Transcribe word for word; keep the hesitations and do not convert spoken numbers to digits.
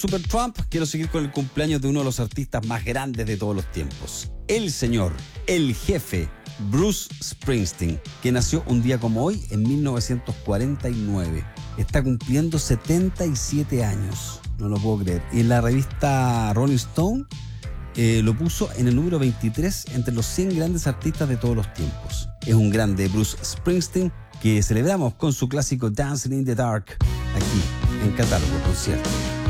Super Trump, quiero seguir con el cumpleaños de uno de los artistas más grandes de todos los tiempos. El señor, el jefe, Bruce Springsteen, que nació un día como hoy en mil novecientos cuarenta y nueve. Está cumpliendo setenta y siete años, no lo puedo creer. Y la revista Rolling Stone eh, lo puso en el número veintitrés entre los cien grandes artistas de todos los tiempos. Es un grande Bruce Springsteen que celebramos con su clásico Dancing in the Dark aquí en Catálogo Concierto.